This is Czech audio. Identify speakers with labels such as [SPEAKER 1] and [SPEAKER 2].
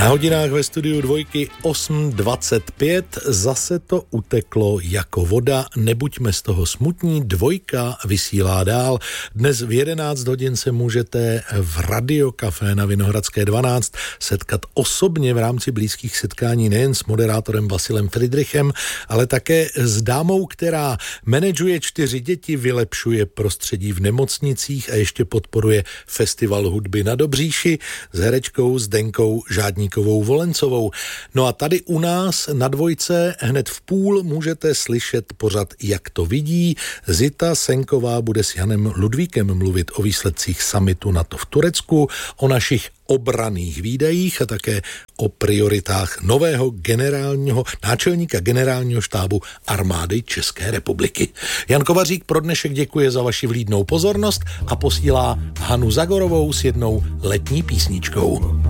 [SPEAKER 1] Na hodinách ve studiu Dvojky 8:25, zase to uteklo jako voda, nebuďme z toho smutní, Dvojka vysílá dál. Dnes v 11 hodin se můžete v Radiokafé na Vinohradské 12 setkat osobně v rámci blízkých setkání nejen s moderátorem Vasilem Friedrichem, ale také s dámou, která manažuje 4 děti, vylepšuje prostředí v nemocnicích a ještě podporuje festival hudby na Dobříši s herečkou Zdenkou Žádníkovou Volencovou. No a tady u nás na Dvojce hned v půl můžete slyšet pořad Jak to vidí. Zita Senková bude s Janem Ludvíkem mluvit o výsledcích summitu NATO v Turecku, o našich obranných výdajích a také o prioritách nového náčelníka generálního štábu armády České republiky. Jan Kovařík pro dnešek děkuje za vaši vlídnou pozornost a posílá Hanu Zagorovou s jednou letní písničkou.